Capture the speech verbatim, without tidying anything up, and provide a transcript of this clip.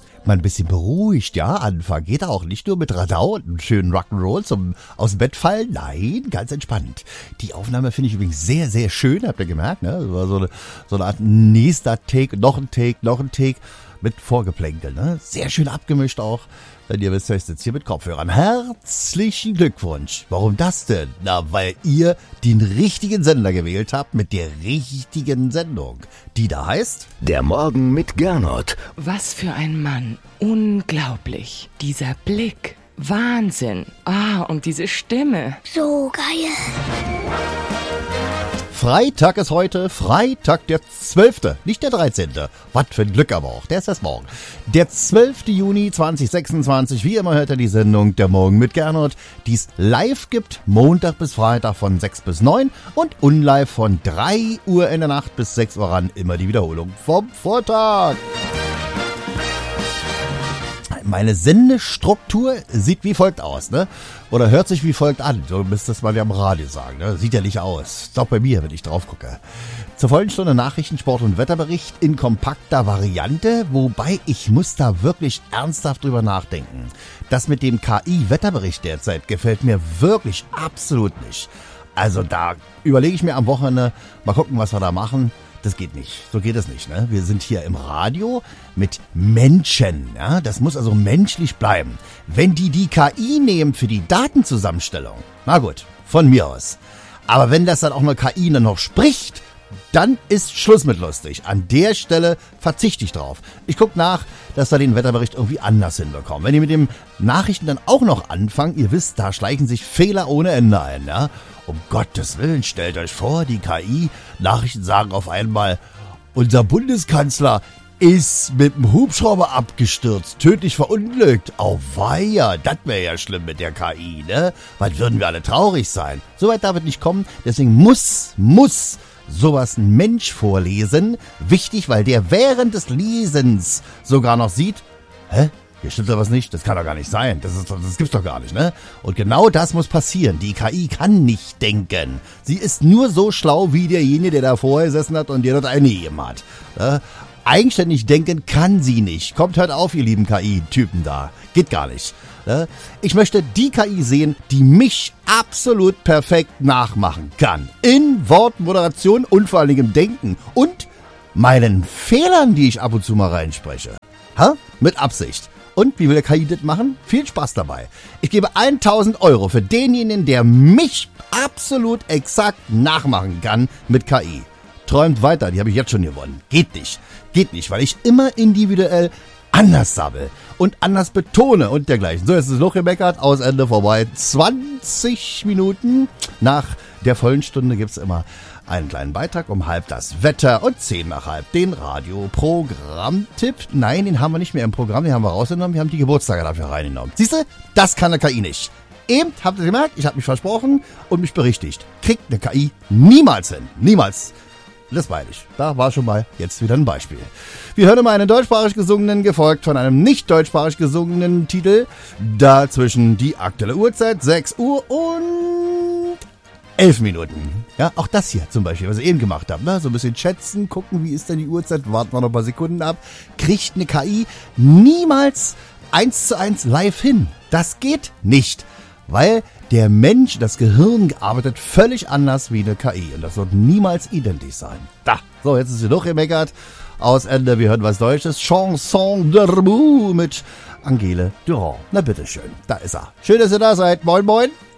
mal ein bisschen beruhigt, ja, anfangen. Geht auch nicht nur mit Radau und einem schönen Rock'n'Roll zum aus dem Bett fallen. Nein, ganz entspannt. Die Aufnahme finde ich übrigens sehr, sehr schön, habt ihr gemerkt, ne? Das war so eine, so eine Art nächster Take, noch ein Take, noch ein Take mit Vorgeplänkel, ne? Sehr schön abgemischt auch. Wenn ihr wisst, ich sitze hier mit Kopfhörern. Herzlichen Glückwunsch. Warum das denn? Na, weil ihr den richtigen Sender gewählt habt mit der richtigen Sendung. Die da heißt... Der Morgen mit Gernot. Was für ein Mann. Unglaublich. Dieser Blick. Wahnsinn. Ah, und diese Stimme. So geil. Freitag ist heute, Freitag der zwölfte, nicht der dreizehnte. Was für ein Glück aber auch, der ist erst morgen. Der zwölfte Juni zweitausendsechsundzwanzig, wie immer hört ihr die Sendung Der Morgen mit Gernot, die es live gibt, Montag bis Freitag von sechs bis neun und unlive von drei Uhr in der Nacht bis sechs Uhr ran, immer die Wiederholung vom Vortag. Meine Sendestruktur sieht wie folgt aus, ne? Oder hört sich wie folgt an. So müsste es mal ja am Radio sagen, ne? Sieht ja nicht aus. Doch bei mir, wenn ich drauf gucke. Zur vollen Stunde Nachrichten, Sport und Wetterbericht in kompakter Variante. Wobei ich muss da wirklich ernsthaft drüber nachdenken. Das mit dem K I-Wetterbericht derzeit gefällt mir wirklich absolut nicht. Also da überlege ich mir am Wochenende, mal gucken, was wir da machen. Das geht nicht. So geht es nicht, ne? Wir sind hier im Radio mit Menschen, ja? Das muss also menschlich bleiben. Wenn die die K I nehmen für die Datenzusammenstellung, na gut, von mir aus. Aber wenn das dann auch eine K I dann noch spricht, dann ist Schluss mit lustig. An der Stelle verzichte ich drauf. Ich gucke nach, dass wir den Wetterbericht irgendwie anders hinbekommen. Wenn ihr mit den Nachrichten dann auch noch anfangt, ihr wisst, da schleichen sich Fehler ohne Ende ein, ja? Um Gottes Willen, stellt euch vor, die K I-Nachrichten sagen auf einmal, unser Bundeskanzler ist mit dem Hubschrauber abgestürzt, tödlich verunglückt. Auweia, das wäre ja schlimm mit der K I, ne? Weil würden wir alle traurig sein. Soweit darf es nicht kommen, deswegen muss, muss sowas ein Mensch vorlesen. Wichtig, weil der während des Lesens sogar noch sieht, hä? Hier stimmt doch was nicht, das kann doch gar nicht sein, das, ist, das gibt's doch gar nicht, ne? Und genau das muss passieren, die K I kann nicht denken. Sie ist nur so schlau wie derjenige, der da vorher gesessen hat und der dort eingegeben hat. Ne? Eigenständig denken kann sie nicht. Kommt, hört auf, ihr lieben K I-Typen da. Geht gar nicht. Ne? Ich möchte die K I sehen, die mich absolut perfekt nachmachen kann. In Wort, Moderation und vor allen Dingen im Denken. Und meinen Fehlern, die ich ab und zu mal reinspreche. Ha? Mit Absicht. Und wie will der K I das machen? Viel Spaß dabei. Ich gebe tausend Euro für denjenigen, der mich absolut exakt nachmachen kann mit K I. Träumt weiter, die habe ich jetzt schon gewonnen. Geht nicht. Geht nicht, weil ich immer individuell anders sabbel und anders betone und dergleichen. So, jetzt ist es noch gemeckert, aus Ende vorbei. zwanzig Minuten nach der vollen Stunde gibt es immer einen kleinen Beitrag um halb das Wetter und zehn nach halb den Radioprogrammtipp. Nein, den haben wir nicht mehr im Programm, den haben wir rausgenommen, wir haben die Geburtstage dafür reingenommen. Siehst du, das kann eine K I nicht. Eben, habt ihr gemerkt, ich habe mich versprochen und mich berichtigt. Kriegt eine K I niemals hin, niemals. Das meine ich. Da war schon mal jetzt wieder ein Beispiel. Wir hören immer einen deutschsprachig gesungenen, gefolgt von einem nicht deutschsprachig gesungenen Titel. Dazwischen die aktuelle Uhrzeit, sechs Uhr und elf Minuten. Ja, auch das hier zum Beispiel, was ich eben gemacht habe. Ne? So ein bisschen schätzen, gucken, wie ist denn die Uhrzeit, warten wir noch ein paar Sekunden ab. Kriegt eine K I niemals eins zu eins live hin. Das geht nicht. Weil der Mensch, das Gehirn arbeitet völlig anders wie eine K I. Und das wird niemals identisch sein. Da, so, jetzt ist sie doch gemeckert. Aus Ende, wir hören was Deutsches. Chanson d'amour mit Angele Durand. Na bitteschön, da ist er. Schön, dass ihr da seid. Moin, moin.